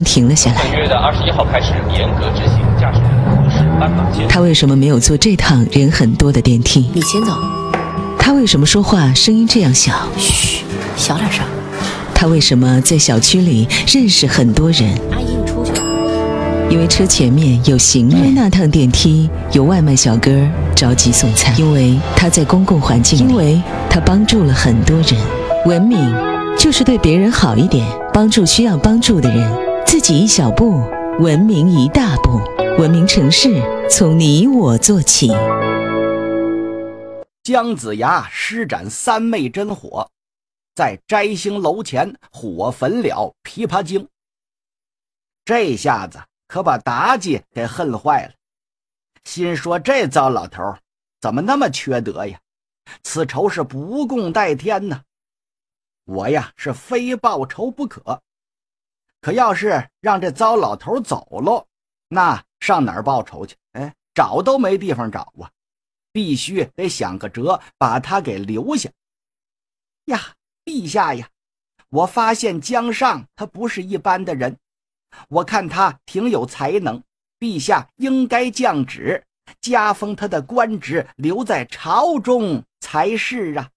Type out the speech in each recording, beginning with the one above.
停了下来。 本月的21号开始严格执行驾驶人无视斑马线。 他为什么没有坐这趟人很多的电梯？ 你先走。 他为什么说话声音这样小？ 嘘，小点声。 他为什么在小区里认识很多人？ 阿姨，你出去吧。 因为车前面有行人，因为那趟电梯有外卖小哥着急送餐，因为他在公共环境里，因为他帮助了很多人。文明就是对别人好一点，帮助需要帮助的人，自己一小步，文明一大步。文明城市从你我做起。 姜子牙施展三昧真火，在摘星楼前火焚了琵琶精。这下子可把妲己给恨坏了，心说这糟老头怎么那么缺德呀，此仇是不共戴天呢。我呀是非报仇不可，可要是让这糟老头走了，那上哪儿报仇去？找都没地方找啊，必须得想个辙把他给留下。呀，陛下呀，我发现姜尚他不是一般的人，我看他挺有才能，陛下应该降旨加封他的官职，留在朝中才是啊。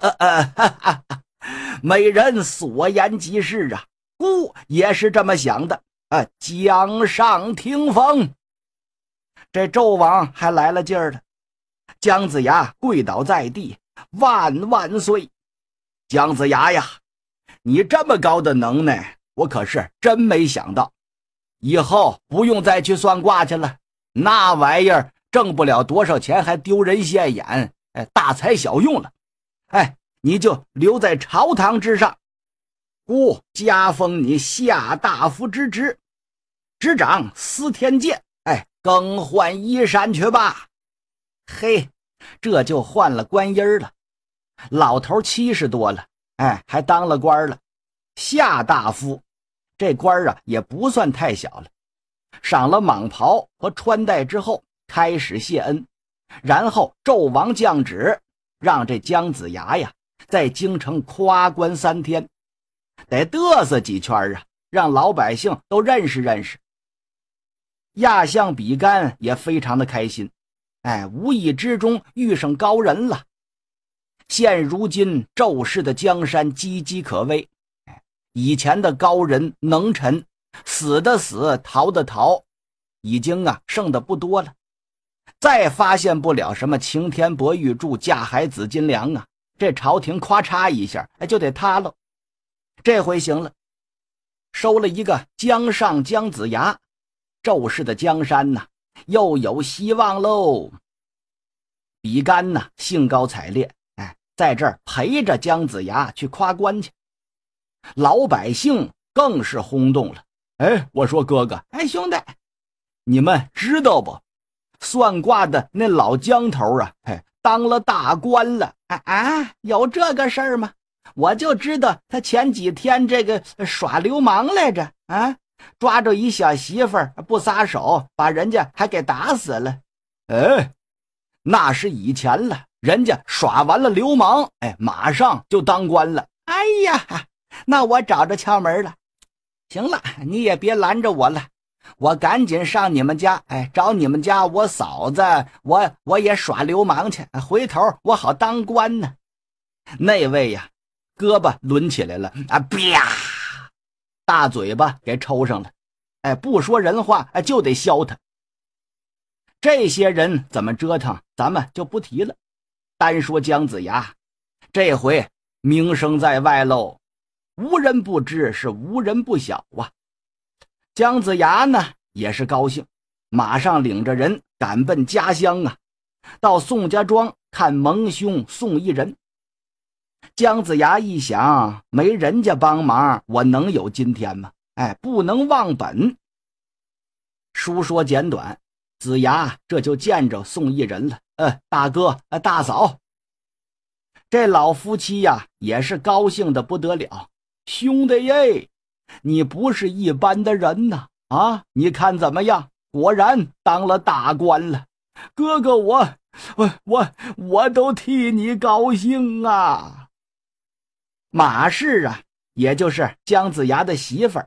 美人所言极是啊，孤也是这么想的。姜尚听封。这纣王还来了劲儿了，姜子牙跪倒在地，万万岁！姜子牙呀，你这么高的能耐，我可是真没想到。以后不用再去算卦去了，那玩意儿挣不了多少钱，还丢人现眼，大材小用了。你就留在朝堂之上，孤加封你下大夫之职，执掌司天监，更换衣衫去吧。嘿，这就换了官音了。老头70多了，还当了官了。下大夫这官啊也不算太小了。赏了蟒袍和穿戴之后，开始谢恩，然后纣王降旨，让这姜子牙呀在京城夸官3天，得嘚瑟几圈啊，让老百姓都认识认识。亚相比干也非常的开心，无意之中遇上高人了。现如今纣氏的江山岌岌可危，以前的高人能臣，死的死，逃的逃，已经剩的不多了。再发现不了什么擎天博玉柱、架海紫金梁这朝廷咔嚓一下就得塌了。这回行了，收了一个姜尚姜子牙，纣氏的江山又有希望喽。比干兴高采烈，在这儿陪着姜子牙去夸官去。老百姓更是轰动了。我说哥哥，兄弟，你们知道不？算卦的那老姜头当了大官了。有这个事儿吗？我就知道他前几天这个耍流氓来着，抓着一小媳妇儿不撒手，把人家还给打死了。那是以前了，人家耍完了流氓，马上就当官了。那我找着窍门了。行了，你也别拦着我了，我赶紧上你们家，找你们家我嫂子，我也耍流氓去，回头我好当官呢。那位呀，胳膊抡起来了，啪，大嘴巴给抽上了。不说人话，就得削他。这些人怎么折腾，咱们就不提了。单说姜子牙，这回名声在外喽，无人不知，是无人不晓啊。姜子牙呢也是高兴，马上领着人赶奔家乡到宋家庄看蒙兄宋一人。姜子牙一想，没人家帮忙，我能有今天吗？不能忘本。书说简短，子牙这就见着宋一人了。大哥，大嫂。这老夫妻也是高兴的不得了。兄弟耶，你不是一般的人呐！你看怎么样？果然当了大官了。哥哥，我都替你高兴啊！马氏也就是姜子牙的媳妇儿，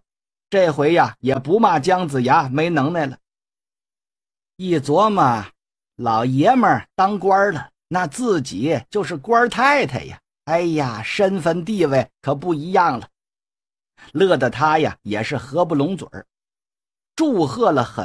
这回呀也不骂姜子牙没能耐了。一琢磨，老爷们儿当官了，那自己就是官太太呀，哎呀，身份地位可不一样了，乐得他呀也是合不拢嘴儿，祝贺了很